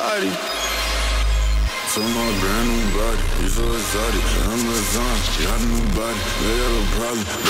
body. So my brand new body, you so exotic. Amazon, got a new body, they have a problem.